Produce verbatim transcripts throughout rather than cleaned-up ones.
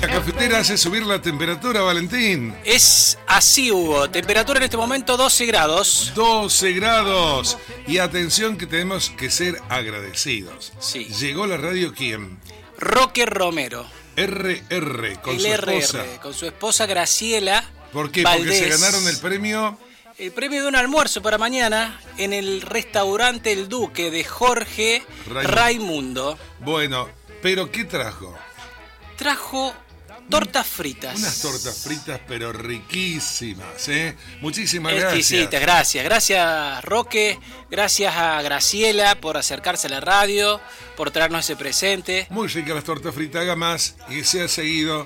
La cafetera hace subir la temperatura, Valentín. Es así, Hugo. Temperatura en este momento doce grados. doce grados. Y atención que tenemos que ser agradecidos. Sí. Llegó la radio, ¿quién? Roque Romero. R R, con el su R R, esposa. con su esposa Graciela. ¿Por qué? Valdés. Porque se ganaron el premio. El premio de un almuerzo para mañana en el restaurante El Duque de Jorge Raimundo. Raimundo. Bueno, pero ¿qué trajo? Trajo tortas fritas. Unas tortas fritas, pero riquísimas, ¿eh? Muchísimas Exquisitas, gracias. gracias. Gracias, Roque. Gracias a Graciela por acercarse a la radio, por traernos ese presente. Muy ricas las tortas fritas, haga más y que sea seguido.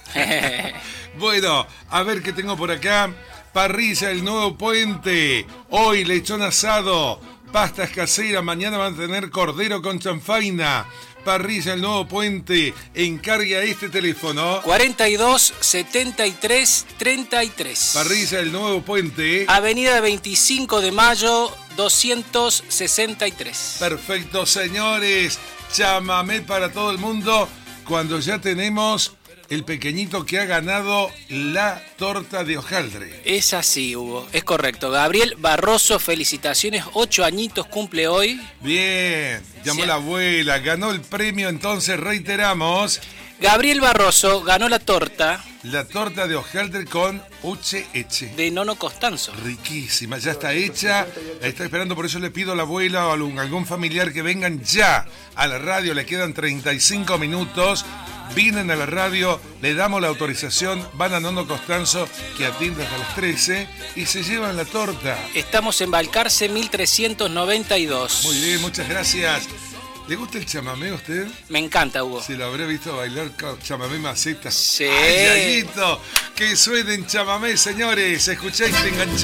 Bueno, a ver qué tengo por acá. Parrilla El Nuevo Puente. Hoy lechón asado, pastas caseras. Mañana van a tener cordero con chanfaina. Parrilla El Nuevo Puente. Encargue a este teléfono. cuarenta y dos, setenta y tres, treinta y tres. Parrilla El Nuevo Puente. Avenida veinticinco de mayo, doscientos sesenta y tres. Perfecto, señores. Chamamé para todo el mundo. Cuando ya tenemos el pequeñito que ha ganado la torta de hojaldre. Es así, Hugo. Es correcto. Gabriel Barroso, felicitaciones. Ocho añitos cumple hoy. Bien. Llamó Sí. la abuela. Ganó el premio. Entonces reiteramos. Gabriel Barroso ganó la torta La torta de hojaldre con uche eche. de Nono Costanzo. Riquísima, ya está hecha, la está esperando, por eso le pido a la abuela o a algún, algún familiar que vengan ya a la radio, le quedan treinta y cinco minutos, vienen a la radio, le damos la autorización, van a Nono Costanzo que atiende hasta las trece y se llevan la torta. Estamos en Balcarce mil trescientos noventa y dos. Muy bien, muchas gracias. ¿Le gusta el chamamé a usted? Me encanta, Hugo. Se lo habré visto bailar con chamamé maceta. Sí. ¡Ay, Dieguito! Que suenen chamamé, señores. Escucháis, te enganchamos.